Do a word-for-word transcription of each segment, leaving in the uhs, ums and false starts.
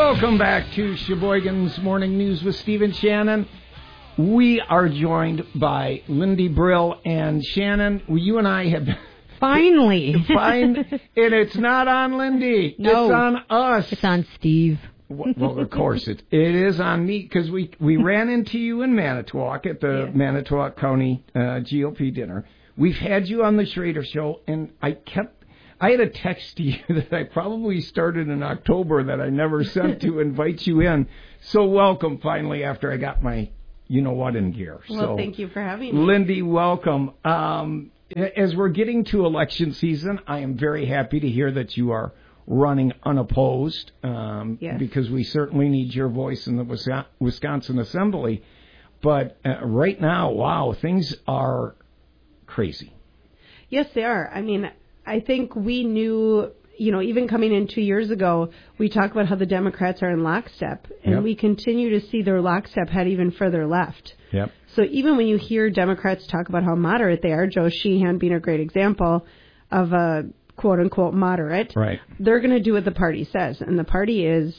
Welcome back to Sheboygan's Morning News with Steve and Shannon. We are joined by Lindy Brill. And Shannon, you and I have... Finally. Fine. And it's not on Lindy. No. It's on us. It's on Steve. Well, of course, it, it is on me because we, we ran into you in Manitowoc at the yeah. Manitowoc County uh, G O P dinner. We've had you on the Schrader Show, and I kept, I had a text to you that I probably started in October that I never sent to invite you in. So welcome finally after I got my you-know-what in gear. Well, so, thank you for having me. Lindy, welcome. Um, as we're getting to election season, I am very happy to hear that you are running unopposed, um, yes. because we certainly need your voice in the Wisconsin Assembly. But uh, right now, wow, things are crazy. Yes, they are. I mean, I think we knew, you know, even coming in two years ago, we talked about how the Democrats are in lockstep, and yep. we continue to see their lockstep head even further left. Yep. So even when you hear Democrats talk about how moderate they are, Joe Sheehan being a great example of a quote-unquote moderate, right. they're going to do what the party says. And the party is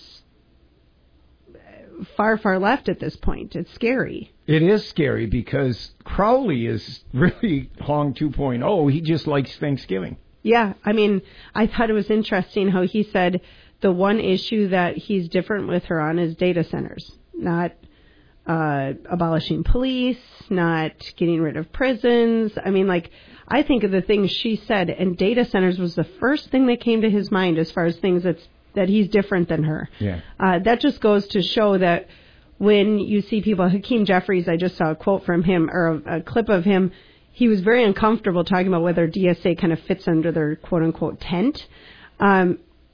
far, far left at this point. It's scary. It is scary because Crowley is really Hong two point oh. He just likes Thanksgiving. Yeah. I mean, I thought it was interesting how he said the one issue that he's different with her on is data centers, not uh, abolishing police, not getting rid of prisons. I mean, like, I think of the things she said, and data centers was the first thing that came to his mind as far as things that's, that he's different than her. Yeah. Uh, that just goes to show that when you see people, Hakeem Jeffries, I just saw a quote from him, or a, a clip of him, he was very uncomfortable talking about whether D S A kind of fits under their quote-unquote tent. Um,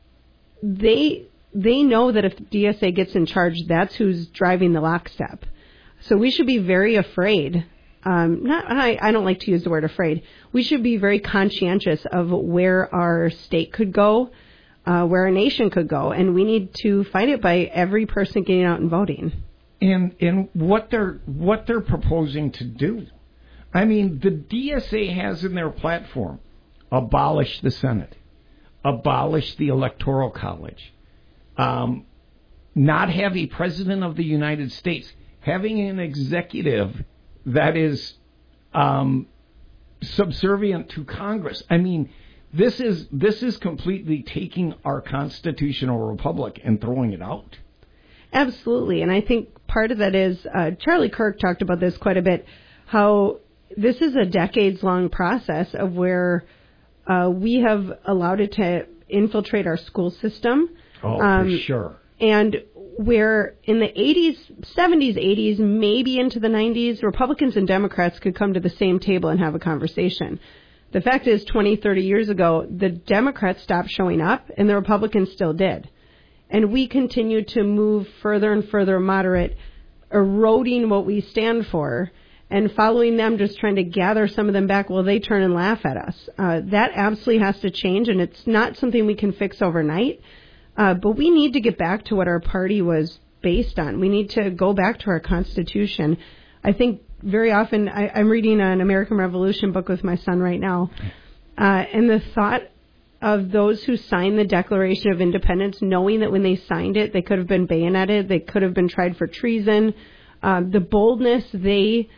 they they know that if D S A gets in charge, that's who's driving the lockstep. So we should be very afraid. Um, not, I, I don't like to use the word afraid. We should be very conscientious of where our state could go, uh, where our nation could go, and we need to fight it by every person getting out and voting. And and what they're what they're proposing to do. I mean, the D S A has in their platform, abolish the Senate, abolish the Electoral College, um, not have a president of the United States, having an executive that is um, subservient to Congress. I mean, this is this is completely taking our constitutional republic and throwing it out. Absolutely, and I think part of that is uh, Charlie Kirk talked about this quite a bit. How this is a decades-long process of where uh, we have allowed it to infiltrate our school system. Oh, um, for sure. And where in the eighties, seventies, eighties, maybe into the nineties, Republicans and Democrats could come to the same table and have a conversation. The fact is, twenty, thirty years ago, the Democrats stopped showing up, and the Republicans still did. And we continue to move further and further moderate, eroding what we stand for, and following them, just trying to gather some of them back while they turn and laugh at us. Uh, that absolutely has to change, and it's not something we can fix overnight. Uh, but we need to get back to what our party was based on. We need to go back to our Constitution. I think very often, I, I'm reading an American Revolution book with my son right now, uh, and the thought of those who signed the Declaration of Independence, knowing that when they signed it, they could have been bayoneted, they could have been tried for treason, uh, the boldness they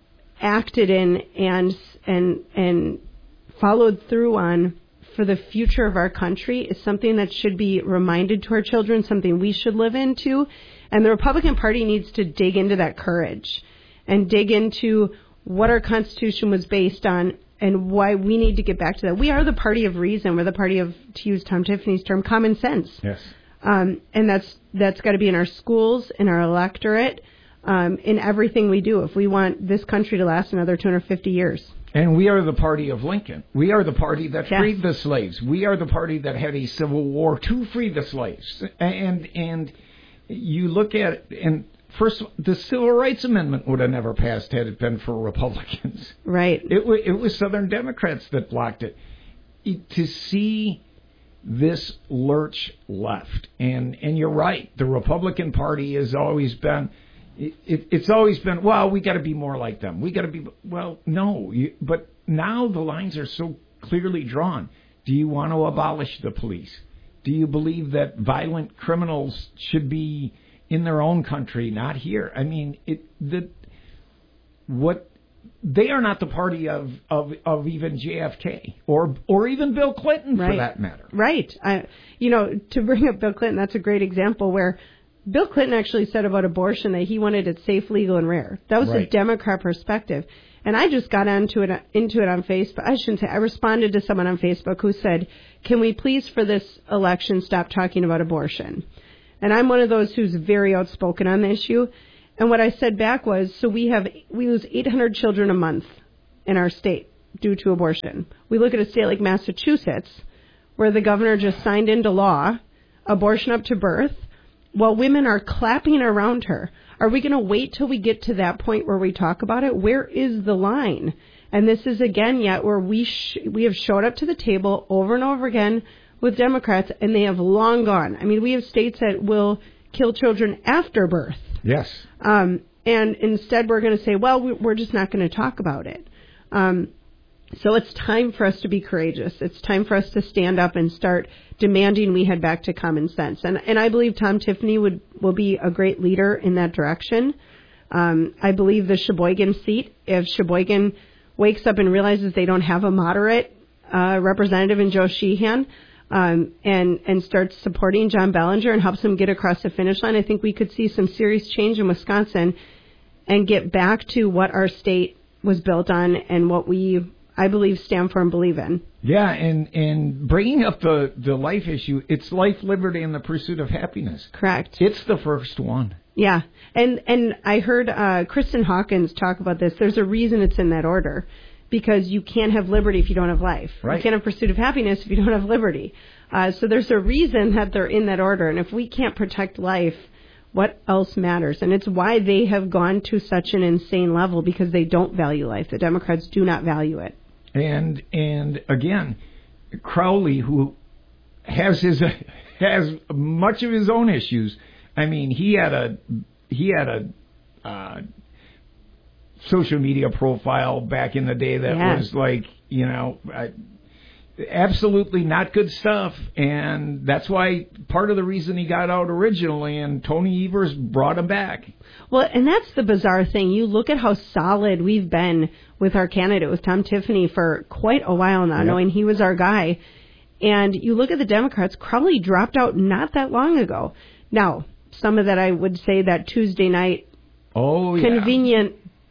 acted in and and and followed through on for the future of our country is something that should be reminded to our children, something we should live into. And the Republican Party needs to dig into that courage and dig into what our Constitution was based on and why we need to get back to that. We are the party of reason. We're the party of, to use Tom Tiffany's term, common sense. Yes. Um, and that's that's got to be in our schools, in our electorate, um, in everything we do if we want this country to last another two hundred fifty years. And we are the party of Lincoln. We are the party that yes. freed the slaves. We are the party that had a civil war to free the slaves. And and you look at it, and first, the Civil Rights Amendment would have never passed had it been for Republicans. Right. It, w- it was Southern Democrats that blocked it. it. To see this lurch left, and, and you're right, the Republican Party has always been... It, it, it's always been, well, we got to be more like them. We got to be, well, no. You, but now the lines are so clearly drawn. Do you want to abolish the police? Do you believe that violent criminals should be in their own country, not here? I mean, it the what they are not the party of of, of even J F K or or even Bill Clinton, right. for that matter. Right. I, you know, to bring up Bill Clinton, that's a great example where Bill Clinton actually said about abortion that he wanted it safe, legal, and rare. That was Right. a Democrat perspective. And I just got onto it, into it on Facebook. I shouldn't say, I responded to someone on Facebook who said, can we please for this election stop talking about abortion? And I'm one of those who's very outspoken on the issue. And what I said back was, so we have, we lose eight hundred children a month in our state due to abortion. We look at a state like Massachusetts, where the governor just signed into law abortion up to birth, while women are clapping around her. Are we going to wait till we get to that point where we talk about it? Where is the line? And this is, again, yet where we sh- we have showed up to the table over and over again with Democrats, and they have long gone. I mean, we have states that will kill children after birth. Yes. Um, and instead we're going to say, well, we- we're just not going to talk about it. Um, so it's time for us to be courageous. It's time for us to stand up and start demanding we head back to common sense. And and I believe Tom Tiffany would will be a great leader in that direction. Um, I believe the Sheboygan seat, if Sheboygan wakes up and realizes they don't have a moderate uh, representative in Joe Sheehan, um, and and starts supporting John Bellinger and helps him get across the finish line, I think we could see some serious change in Wisconsin and get back to what our state was built on and what we, I believe, stand for and believe in. Yeah, and, and bringing up the, the life issue, it's life, liberty, and the pursuit of happiness. Correct. It's the first one. Yeah, and and I heard uh, Kristen Hawkins talk about this. There's a reason it's in that order, because you can't have liberty if you don't have life. Right. You can't have pursuit of happiness if you don't have liberty. Uh, so there's a reason that they're in that order, and if we can't protect life, what else matters? And it's why they have gone to such an insane level, because they don't value life. The Democrats do not value it. And and again, Crowley, who has his has much of his own issues. I mean, he had a he had a uh, social media profile back in the day that Yeah. was like, you know, I, absolutely not good stuff, and that's why part of the reason he got out originally, and Tony Evers brought him back. Well, and that's the bizarre thing. You look at how solid we've been with our candidate, with Tom Tiffany, for quite a while now, Yep. knowing he was our guy. And you look at the Democrats, Crowley dropped out not that long ago. Now, some of that I would say that Tuesday night Oh, yeah. convenient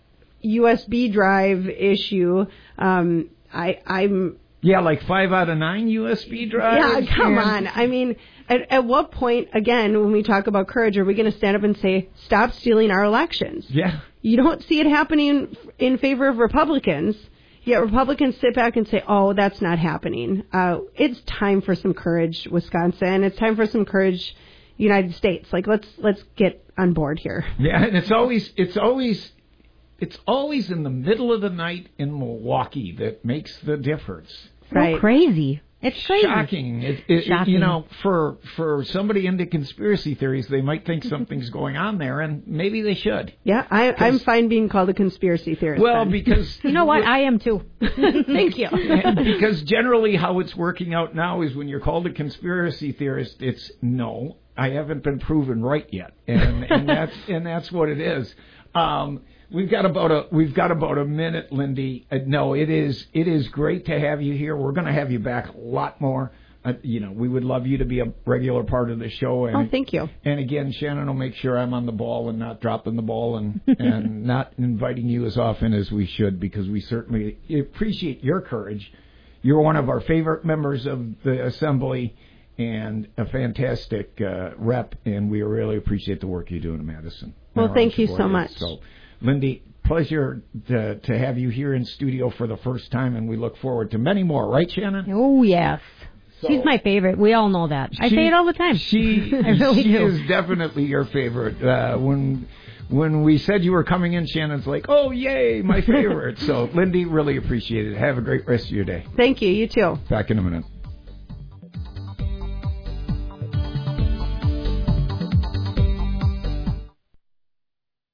U S B drive issue, um, I, I'm... Yeah, like five out of nine U S B drives. Yeah, come and- on. I mean, at, at what point, again, when we talk about courage, are we going to stand up and say, stop stealing our elections? Yeah. You don't see it happening in favor of Republicans, yet Republicans sit back and say, oh, that's not happening. Uh, it's time for some courage, Wisconsin. It's time for some courage, United States. Like, let's let's get on board here. Yeah, and it's always it's always it's always in the middle of the night in Milwaukee that makes the difference. So Right. crazy. It's crazy. Shocking. It, it, Shocking. You know, for for somebody into conspiracy theories, they might think something's going on there, and maybe they should. Yeah, I, I'm fine being called a conspiracy theorist. Well, then. because You know what? I am too. Thank you. because generally how it's working out now is when you're called a conspiracy theorist, it's no, I haven't been proven right yet, and and that's and that's what it is. Um, we've got about a we've got about a minute, Lindy. Uh, no, it is it is great to have you here. We're going to have you back a lot more. Uh, you know, we would love you to be a regular part of the show. And, Oh, thank you. And again, Shannon will make sure I'm on the ball and not dropping the ball and, and not inviting you as often as we should, because we certainly appreciate your courage. You're one of our favorite members of the Assembly and a fantastic uh, rep, and we really appreciate the work you do in Madison. Well, and thank you around so Sheboygan. much. So, Lindy, pleasure to, to have you here in studio for the first time, and we look forward to many more. Right, Shannon? Oh, yes. So- She's my favorite. We all know that. I She- say it all the time. She, I really she do. is definitely your favorite. Uh, when when we said you were coming in, Shannon's like, oh, yay, my favorite. So, Lindy, really appreciate it. Have a great rest of your day. Thank you. You too. Back in a minute.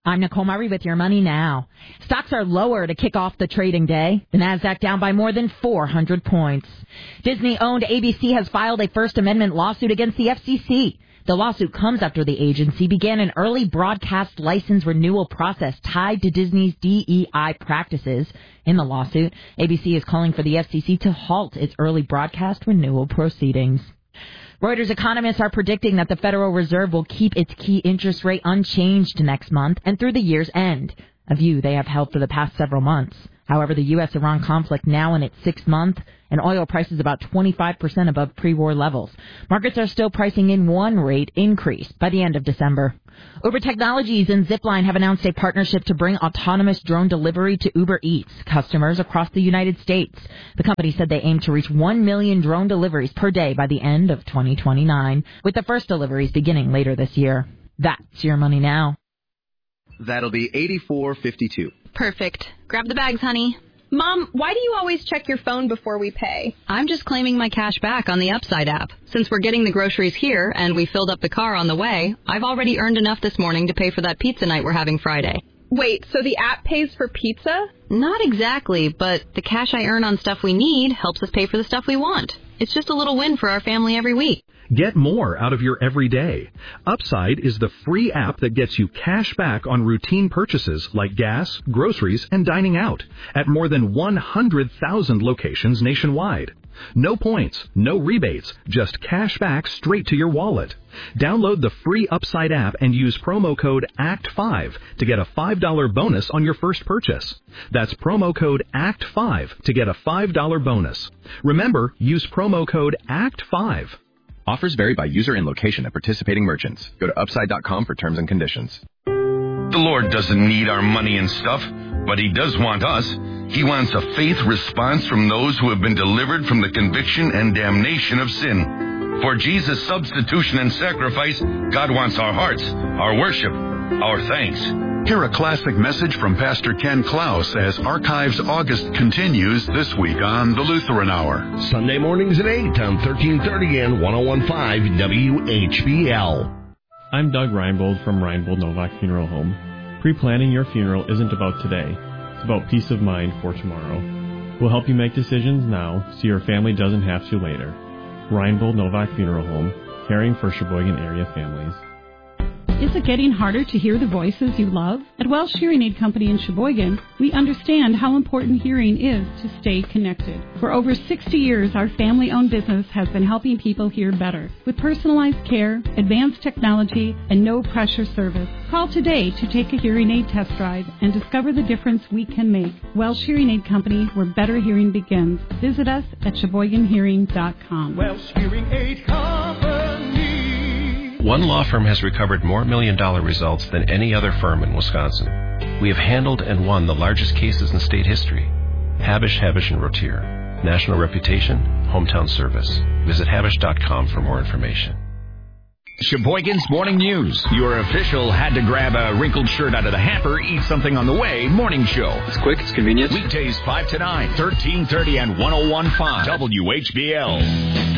I'm Nicole Murray with your money now. Stocks are lower to kick off the trading day. The Nasdaq down by more than four hundred points. Disney-owned A B C has filed a First Amendment lawsuit against the F C C. The lawsuit comes after the agency began an early broadcast license renewal process tied to Disney's D E I practices. In the lawsuit, A B C is calling for the F C C to halt its early broadcast renewal proceedings. Reuters economists are predicting that the Federal Reserve will keep its key interest rate unchanged next month and through the year's end, a view they have held for the past several months. However, the U S Iran conflict now in its sixth month, and oil prices about twenty-five percent above pre-war levels. Markets are still pricing in one rate increase by the end of December. Uber Technologies and Zipline have announced a partnership to bring autonomous drone delivery to Uber Eats customers across the United States. The company said they aim to reach one million drone deliveries per day by the end of twenty twenty-nine, with the first deliveries beginning later this year. That's your money now. That'll be eighty-four fifty-two. Perfect. Grab the bags, honey. Mom, why do you always check your phone before we pay? I'm just claiming my cash back on the Upside app. Since we're getting the groceries here and we filled up the car on the way, I've already earned enough this morning to pay for that pizza night we're having Friday. Wait, so the app pays for pizza? Not exactly, but the cash I earn on stuff we need helps us pay for the stuff we want. It's just a little win for our family every week. Get more out of your everyday. Upside is the free app that gets you cash back on routine purchases like gas, groceries, and dining out at more than one hundred thousand locations nationwide. No points, no rebates, just cash back straight to your wallet. Download the free Upside app and use promo code A C T five to get a five dollars bonus on your first purchase. That's promo code A C T five to get a five dollars bonus. Remember, use promo code A C T five. Offers vary by user and location at participating merchants. Go to upside dot com for terms and conditions. The Lord doesn't need our money and stuff, but He does want us. He wants a faith response from those who have been delivered from the conviction and damnation of sin. For Jesus' substitution and sacrifice, God wants our hearts, our worship, our thanks. Hear a classic message from Pastor Ken Klaus as Archives August continues this week on the Lutheran Hour. Sunday mornings at eight on thirteen thirty and one oh one point five W H B L. I'm Doug Reinbold from Reinbold Novak Funeral Home. Pre-planning your funeral isn't about today. It's about peace of mind for tomorrow. We'll help you make decisions now so your family doesn't have to later. Reinbold Novak Funeral Home, caring for Sheboygan area families. Is it getting harder to hear the voices you love? At Welsh Hearing Aid Company in Sheboygan, we understand how important hearing is to stay connected. For over sixty years, our family-owned business has been helping people hear better. With personalized care, advanced technology, and no-pressure service. Call today to take a hearing aid test drive and discover the difference we can make. Welsh Hearing Aid Company, where better hearing begins. Visit us at sheboygan hearing dot com. Welsh Hearing Aid Company. One law firm has recovered more million-dollar results than any other firm in Wisconsin. We have handled and won the largest cases in state history. Habish, Habish and Rotier. National reputation, hometown service. Visit habish dot com for more information. Sheboygan's Morning News. Your official had to grab a wrinkled shirt out of the hamper, eat something on the way morning show. It's quick, it's convenient. Weekdays five to nine, thirteen thirty and one oh one point five W H B L.